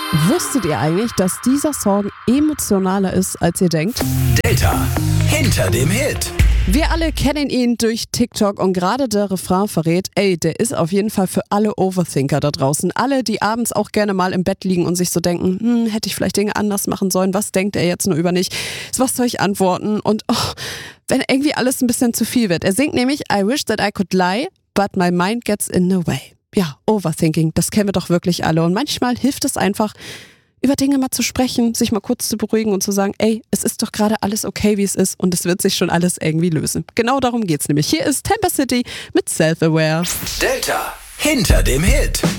Wusstet ihr eigentlich, dass dieser Song emotionaler ist, als ihr denkt? Delta hinter dem Hit. Wir alle kennen ihn durch TikTok und gerade der Refrain verrät, der ist auf jeden Fall für alle Overthinker da draußen. Alle, die abends auch gerne mal im Bett liegen und sich so denken, hätte ich vielleicht Dinge anders machen sollen, was denkt er jetzt nur über mich, was soll ich antworten? Und wenn irgendwie alles ein bisschen zu viel wird. Er singt nämlich, I wish that I could lie, but my mind gets in the way. Ja, Overthinking, das kennen wir doch wirklich alle und manchmal hilft es einfach, über Dinge mal zu sprechen, sich mal kurz zu beruhigen und zu sagen, es ist doch gerade alles okay, wie es ist und es wird sich schon alles irgendwie lösen. Genau darum geht's nämlich. Hier ist Temper City mit Self-Aware. Delta hinter dem Hit.